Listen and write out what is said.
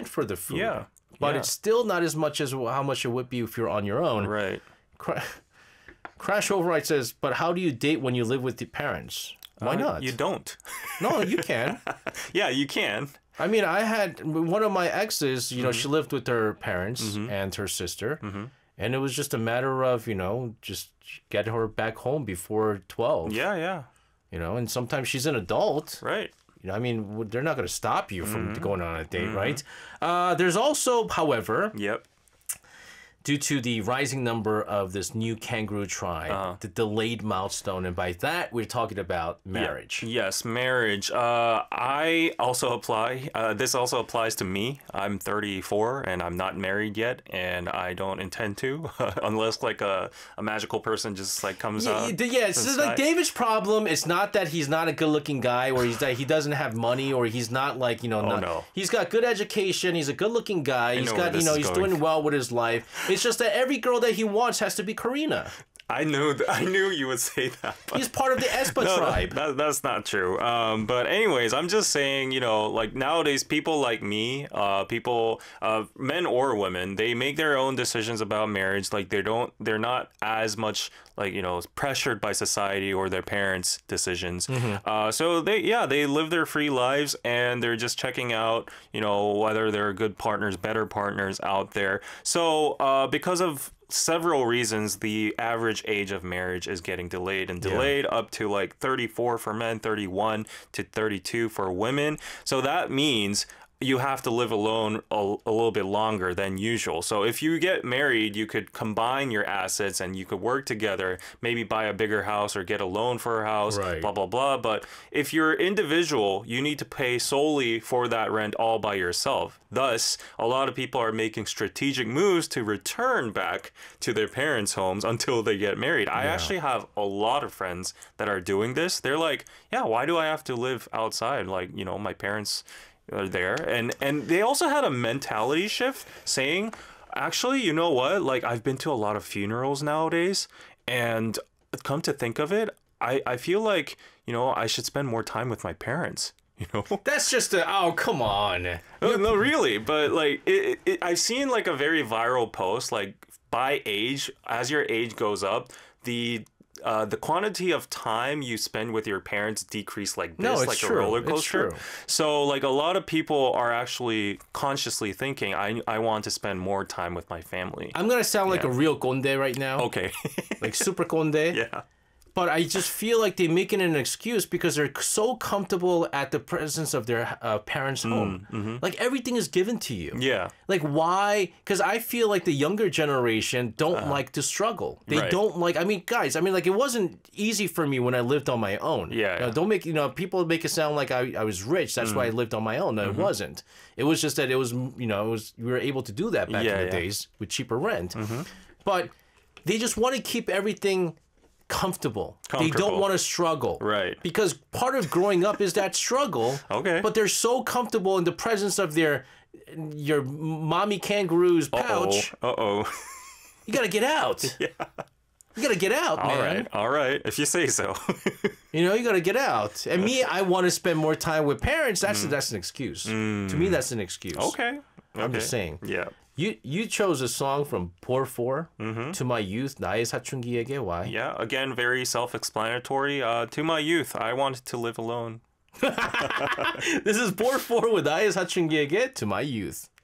for the food. Yeah. But Yeah. it's still not as much as how much it would be if you're on your own. Right. Crash Override says, but how do you date when you live with the parents? Why not? You don't. No, you can. Yeah, you can. I mean, I had one of my exes, you know, she lived with her parents and her sister. And it was just a matter of, you know, just get her back home before 12. Yeah, yeah. You know, and sometimes she's an adult. Right. You know, I mean, they're not going to stop you from going on a date, right? There's also, however, Yep. due to the rising number of this new kangaroo tribe, the delayed milestone, and by that we're talking about marriage. Yes, marriage. I also apply. This also applies to me. I'm 34 and I'm not married yet, and I don't intend to, unless like a magical person just like comes out. Yeah, so like David's problem is not that he's not a good-looking guy, or he's that he doesn't have money, or he's not like, you know, no. He's got good education, he's a good-looking guy, he's got, you know, he's going. doing well with his life. It's just that every girl that he wants has to be Karina. I knew you would say that. He's part of the Espa tribe. That's not true. But anyways, I'm just saying, you know, like nowadays, people like me, people, men or women, they make their own decisions about marriage. Like they're not as much like, you know, pressured by society or their parents' decisions. So they live their free lives, and they're just checking out, you know, whether they're good partners, better partners out there. So because of several reasons, the average age of marriage is getting delayed up to like 34 for men, 31 to 32 for women. So that means you have to live alone a little bit longer than usual. So if you get married, you could combine your assets and you could work together, maybe buy a bigger house or get a loan for a house, blah, blah, blah. But if you're individual, you need to pay solely for that rent all by yourself. Thus, a lot of people are making strategic moves to return back to their parents' homes until they get married. I actually have a lot of friends that are doing this. They're like, yeah, why do I have to live outside? Like, you know, my parents are there. And they also had a mentality shift saying, actually, you know what? Like, I've been to a lot of funerals nowadays, and come to think of it, I feel like, you know, I should spend more time with my parents. You know, that's just oh, come on. No, really. But like, I've seen like a very viral post, like by age, as your age goes up, the quantity of time you spend with your parents decrease like this, no, it's like true. a roller coaster. It's true. So like a lot of people are actually consciously thinking, I want to spend more time with my family. I'm gonna sound like a real conde right now. Okay. Like super conde. Yeah. But I just feel like they're making an excuse because they're so comfortable at the presence of their parents' home. Like everything is given to you. Yeah. Like why? Because I feel like the younger generation don't like to struggle. They don't like. I mean, guys. I mean, like it wasn't easy for me when I lived on my own. Yeah. Don't make people make it sound like I was rich. That's why I lived on my own. No, it wasn't. It was just that it was we were able to do that back in the days with cheaper rent. But they just want to keep everything comfortable. They don't want to struggle. Right. Because part of growing up is that struggle. Okay. But they're so comfortable in the presence of your mommy kangaroo's pouch. Uh-oh. You got to get out. You got to get out, man. All right. If you say so. You got to get out. And me, I want to spend more time with parents. That's an excuse. To me, that's an excuse. Okay. I'm just saying. Yeah. You chose a song from Por 4, To My Youth, 나의 사춘기에게. Why? Yeah, again, very self-explanatory. To my youth, I wanted to live alone. This is Por 4 with 나의 사춘기에게, To My Youth.